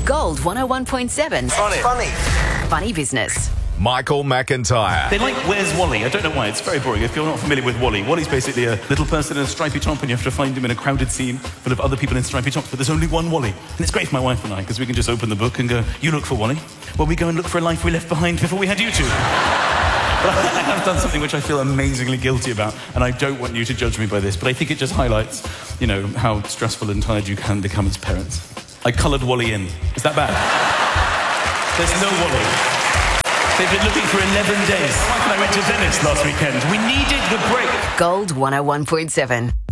Gold 101.7. Funny business. Michael McIntyre. They like Where's Wally? I don't know why. It's very boring. If you're not familiar with Wally, Wally's basically a little person in a stripy top, and you have to find him in a crowded scene full of other people in stripy tops, but there's only one Wally. And it's great for my wife and I, because we can just open the book and go, you look for Wally, while we go and look for a life we left behind before we had you two. But I have done something which I feel amazingly guilty about, and I don't want you to judge me by this, but I think it just highlights, how stressful and tired you can become as parents. I coloured Wally in. Is that bad? There's no Wally. They've been looking for 11 days. My wife and I went to Venice last weekend. We needed the break. Gold 101.7.